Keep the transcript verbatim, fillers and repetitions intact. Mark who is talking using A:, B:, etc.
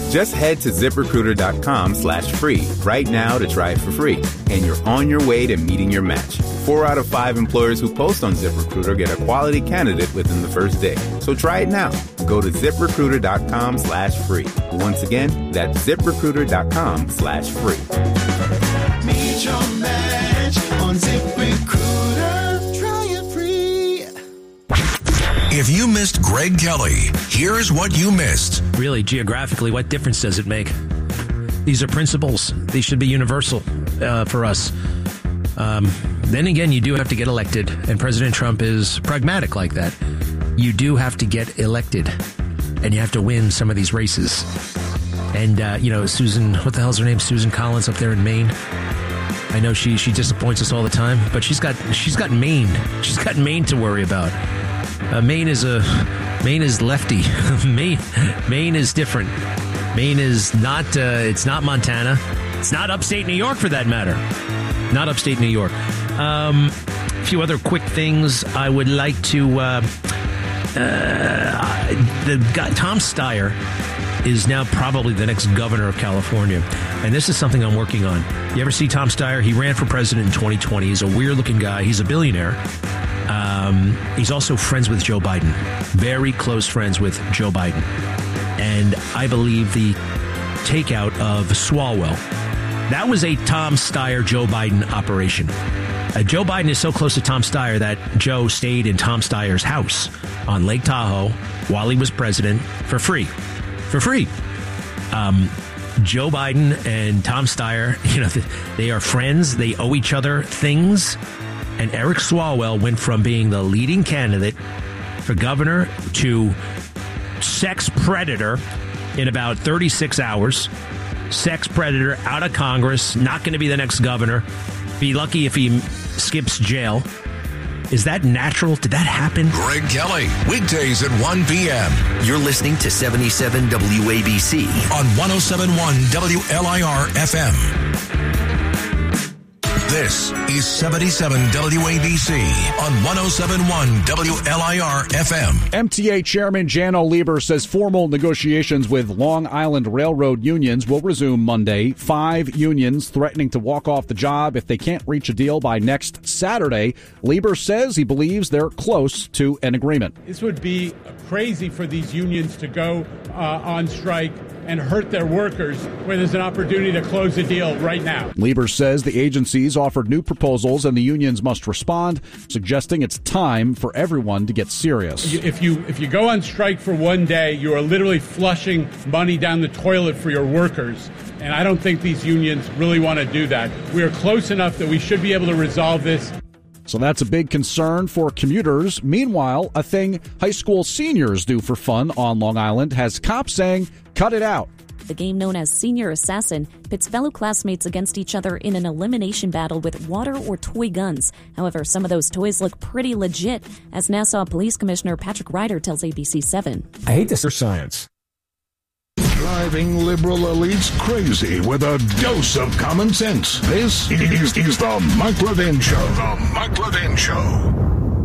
A: Just head to ZipRecruiter.com slash free right now to try it for free. And you're on your way to meeting your match. Four out of five employers who post on ZipRecruiter get a quality candidate within the first day. So try it now. Go to ZipRecruiter.com slash free. Once again, that's ZipRecruiter.com slash free.
B: Meet your match on ZipRecruiter. Try it free.
C: If you missed Greg Kelly, here's what you missed.
D: Really, geographically, what difference does it make? These are principles. These should be universal uh, for us. Um, then again, you do have to get elected, and President Trump is pragmatic like that. You do have to get elected, and you have to win some of these races. And, uh, you know, Susan, what the hell's her name? Susan Collins up there in Maine. I know she she disappoints us all the time, but she's got she's got Maine. She's got Maine to worry about. Uh, Maine is a Maine is lefty. Maine Maine is different. Maine is not. Uh, it's not Montana. It's not upstate New York, for that matter. Not upstate New York. Um, a few other quick things I would like to. Uh, uh, the guy Tom Steyer is now probably the next governor of California, and this is something I'm working on. You ever see Tom Steyer? He ran for president in twenty twenty. He's a weird-looking guy. He's a billionaire. Um, he's also friends with Joe Biden. Very close friends with Joe Biden. And I believe the takeout of Swalwell, that was a Tom Steyer, Joe Biden operation. Uh, Joe Biden is so close to Tom Steyer that Joe stayed in Tom Steyer's house on Lake Tahoe while he was president for free. For free. Um, Joe Biden and Tom Steyer, you know, they are friends. They owe each other things. And Eric Swalwell went from being the leading candidate for governor to sex predator in about thirty-six hours. Sex predator, out of Congress, not going to be the next governor. Be lucky if he skips jail. Is that natural? Did that happen?
C: Greg Kelly, weekdays at one p.m.
E: You're listening to seventy-seven W A B C
C: on one oh seven point one W L I R F M. This is seventy-seven W A B C on one oh seven point one W L I R F M.
F: M T A Chairman Janno Lieber says formal negotiations with Long Island Railroad unions will resume Monday. Five unions threatening to walk off the job if they can't reach a deal by next Saturday. Lieber says he believes they're close to an agreement.
G: This would be crazy for these unions to go uh, on strike and hurt their workers when there's an opportunity to close the deal right now.
F: Lieber says the agencies offered new proposals and the unions must respond, suggesting it's time for everyone to get serious.
G: If you if you go on strike for one day, you are literally flushing money down the toilet for your workers. And I don't think these unions really want to do that. We are close enough that we should be able to resolve this.
F: So that's a big concern for commuters. Meanwhile, a thing high school seniors do for fun on Long Island has cops saying, cut it out.
H: The game known as Senior Assassin pits fellow classmates against each other in an elimination battle with water or toy guns. However, some of those toys look pretty legit, as Nassau Police Commissioner Patrick Ryder tells A B C seven.
I: I hate this for science.
J: Driving liberal elites crazy with a dose of common sense. This is, is the Mike Levin Show. The Mike Levin Show.